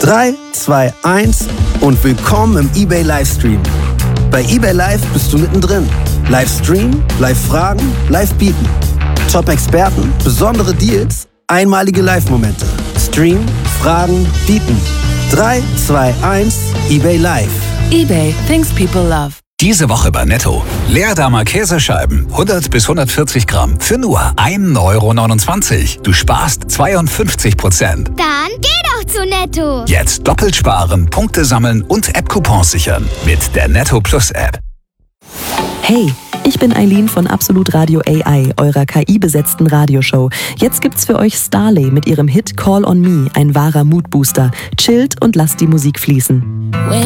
3, 2, 1 und willkommen im eBay Livestream. Bei eBay Live bist du mittendrin. Livestream, Live-Fragen, Live-Bieten. Top-Experten, besondere Deals, einmalige Live-Momente. Stream, Fragen, Bieten. 3, 2, 1, eBay Live. eBay, things people love. Diese Woche bei Netto. Leerdamer Käsescheiben, 100 bis 140 Gramm, für nur 1,29 €. Du sparst 52%. Dann geh doch zu Netto. Jetzt doppelt sparen, Punkte sammeln und App-Coupons sichern. Mit der Netto Plus App. Hey, ich bin Eileen von Absolut Radio AI, eurer KI-besetzten Radioshow. Jetzt gibt's für euch Starley mit ihrem Hit Call on Me, ein wahrer Moodbooster. Chillt und lasst die Musik fließen.